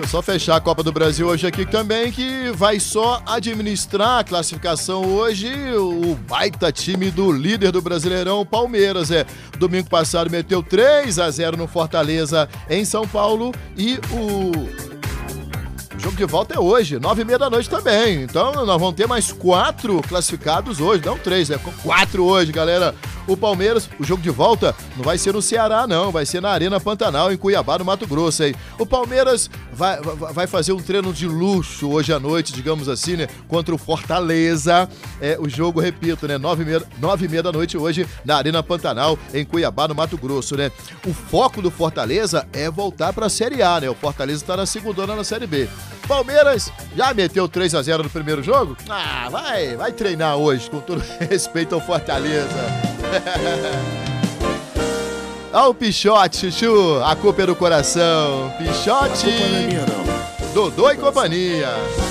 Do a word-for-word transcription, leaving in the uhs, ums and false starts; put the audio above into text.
só fechar a Copa do Brasil hoje aqui também, que vai só administrar a classificação hoje o baita time do líder do Brasileirão, o Palmeiras. É, domingo passado meteu três a zero no Fortaleza em São Paulo e o... O jogo de volta é hoje, nove e meia da noite também. Então nós vamos ter mais quatro classificados hoje, não três, é quatro hoje, galera. O Palmeiras, o jogo de volta não vai ser no Ceará, não, vai ser na Arena Pantanal, em Cuiabá, no Mato Grosso, hein? O Palmeiras vai, vai fazer um treino de luxo hoje à noite, digamos assim, né? Contra o Fortaleza. É, o jogo, repito, né? Nove e meia, nove e meia da noite hoje na Arena Pantanal, em Cuiabá, no Mato Grosso, né? O foco do Fortaleza é voltar para a Série A, né? O Fortaleza está na segundona na Série B. Palmeiras já meteu três a zero no primeiro jogo? Ah, vai, vai treinar hoje, com todo respeito ao Fortaleza. Olha o Pichote, Chuchu, a culpa é do coração. Pichote, a culpa não é minha, não. Dodô e companhia.